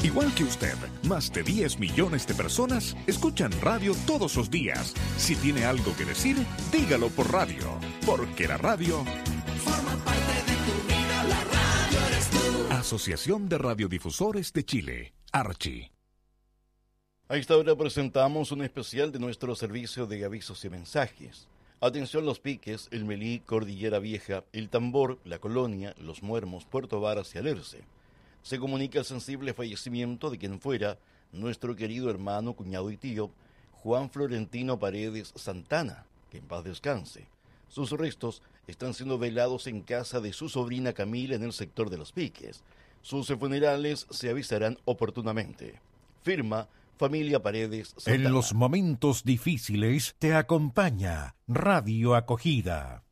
Igual que usted, más de 10 millones de personas escuchan radio todos los días. Si tiene algo que decir, dígalo por radio, porque la radio forma parte de tu vida, la radio eres tú. Asociación de Radiodifusores de Chile, Archi. A esta hora presentamos un especial de nuestro servicio de avisos y mensajes. Atención Los Piques, El Melí, Cordillera Vieja, El Tambor, La Colonia, Los Muermos, Puerto Varas y Alerce. Se comunica el sensible fallecimiento de quien fuera nuestro querido hermano, cuñado y tío, Juan Florentino Paredes Santana, que en paz descanse. Sus restos están siendo velados en casa de su sobrina Camila en el sector de Los Piques. Sus funerales se avisarán oportunamente. Firma Familia Paredes Santana. En los momentos difíciles te acompaña Radio Acogida.